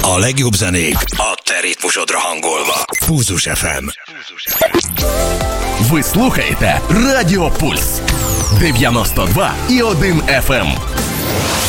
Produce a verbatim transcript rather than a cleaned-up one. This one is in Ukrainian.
A legjobb zenék a te ritmusodra hangolva. Pulzus еф ем. Ви слухаєте Радіо Пульс дев'яносто два і один еф ем.